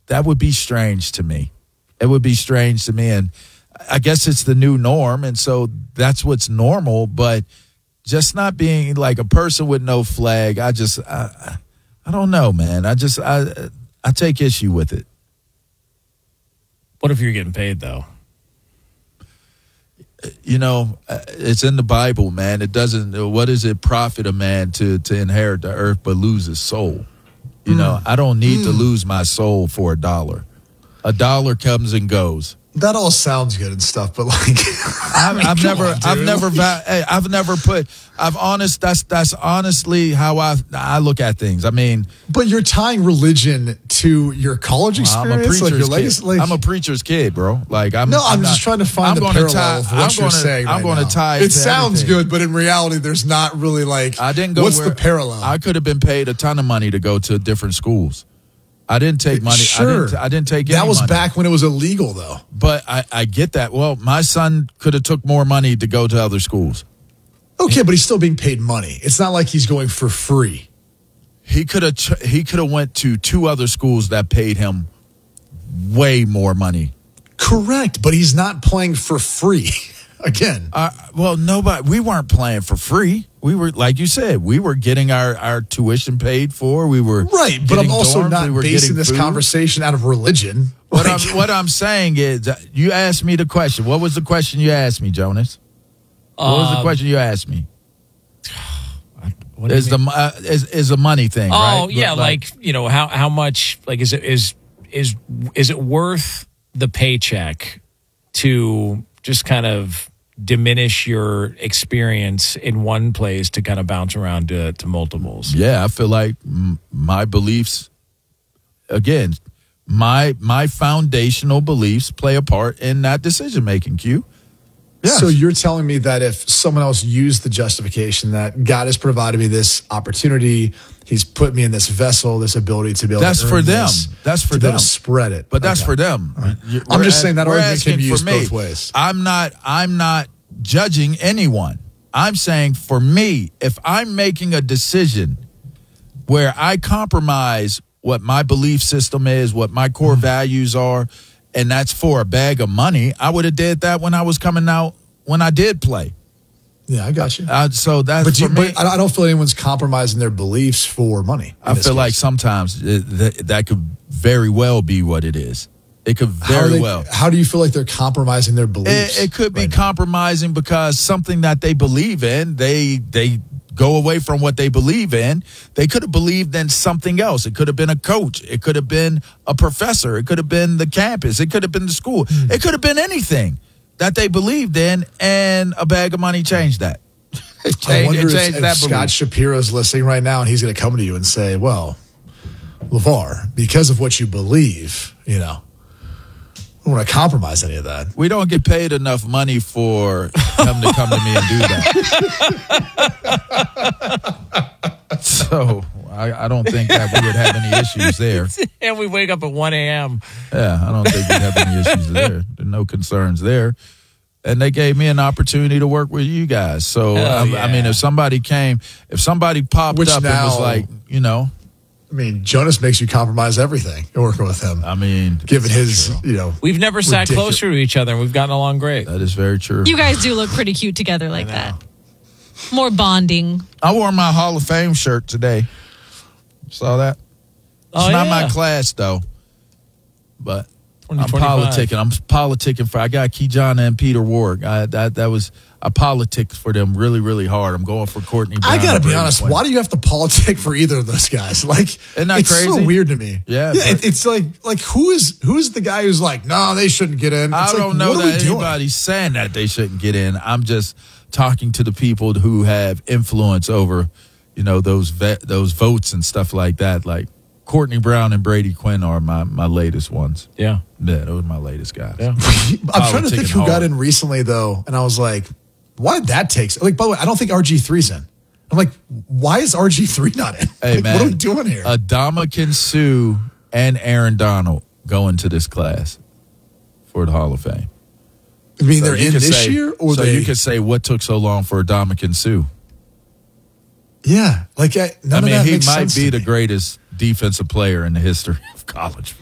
that would be strange to me. It would be strange to me, and I guess it's the new norm, and so that's what's normal. But just not being like a person with no flag, I don't know, man. I take issue with it. What if you're getting paid though? You know, it's in the Bible, man. It doesn't. What does it profit a man to inherit the earth but lose his soul? You know, I don't need to lose my soul for $1. $1 comes and goes. That all sounds good and stuff, but like, that's honestly how I look at things. I mean, but you're tying religion to your college experience. I'm a preacher's kid, bro. Like, I'm just trying to find the parallel of what you're saying. I'm going to tie. It sounds good, but in reality, there's not really like. I didn't go. What's the parallel? I could have been paid a ton of money to go to different schools. I didn't take money. Sure. I didn't take any money. That was back when it was illegal, though. But I get that. Well, my son could have took more money to go to other schools. Okay, but he's still being paid money. It's not like he's going for free. He could have went to 2 other schools that paid him way more money. Correct, but he's not playing for free. Again. Well, we weren't playing for free. We were, like you said, we were getting our tuition paid for. We were right, but I'm also dorms, not basing this conversation out of religion. What I'm saying is, you asked me the question. What was the question you asked me, Jonas? What was the question you asked me? Is a money thing? Oh, right? yeah, like you know how much like is it worth the paycheck to just kind of diminish your experience in one place to kind of bounce around to multiples? Yeah, I feel like my beliefs, again, my foundational beliefs play a part in that decision making, Q. Yes. So you're telling me that if someone else used the justification that God has provided me this opportunity, he's put me in this vessel, this ability to be able to earn for them. this, That's for to them. Spread it. But that's for them. Right. I'm just saying that argument can be used both ways. I'm not judging anyone. I'm saying for me, if I'm making a decision where I compromise what my belief system is, what my core values are, and that's for a bag of money, I would have did that when I was coming out, when I did play. Yeah, I got you. So that's but I don't feel anyone's compromising their beliefs for money. I feel like sometimes that could very well be what it is. It could very well. How do you feel like they're compromising their beliefs? It could be compromising because something that they believe in, they go away from what they believe in. They could have believed in something else. It could have been a coach. It could have been a professor. It could have been the campus. It could have been the school. It could have been anything that they believed in, and a bag of money changed that. I wonder if Scott Shapiro's listening right now, and he's going to come to you and say, well, LeVar, because of what you believe, I don't want to compromise any of that. We don't get paid enough money for him to come to me and do that. So I don't think that we would have any issues there. And we wake up at 1 a.m. Yeah, I don't think we'd have any issues there. There are no concerns there. And they gave me an opportunity to work with you guys. So, I mean, if somebody popped up and was like, I mean, Jonas makes you compromise everything working with him. I mean, given his, we've never sat closer to each other, and we've gotten along great. That is very true. You guys do look pretty cute together like that. More bonding. I wore my Hall of Fame shirt today. Saw that? It's not my class, though. But I'm politicking. I got Keyshawn and Peter Ward. I politic for them really, really hard. I'm going for Courtney Brown. I got to be honest. Why do you have to politic for either of those guys? Like, isn't that it's crazy? So weird to me. Yeah. It's like who's the guy who's like, no, they shouldn't get in. I don't know that anybody's saying that they shouldn't get in. I'm just talking to the people who have influence over, those votes and stuff like that. Like Courtney Brown and Brady Quinn are my latest ones. Yeah, those are my latest guys. Yeah. I'm trying to think who got in recently though, and I was like, why did that take? Like, by the way, I don't think RG3's in. I'm like, why is RG3 not in? Hey, man, what are we doing here? Ndamukong Suh and Aaron Donald go into this class for the Hall of Fame. I mean, they're in this year? Or you could say, what took so long for Ndamukong Suh? Yeah. Like, he might be the greatest defensive player in the history of college football.